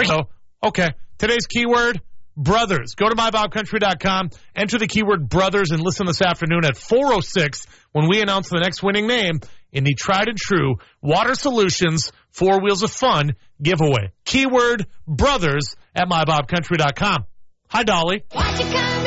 So, okay. Today's keyword, brothers. Go to mybobcountry.com, enter the keyword brothers, and listen this afternoon at 4:06 when we announce the next winning name in the tried and true Water Solutions 4 Wheels of Fun giveaway. Keyword brothers at mybobcountry.com. Hi, Dolly.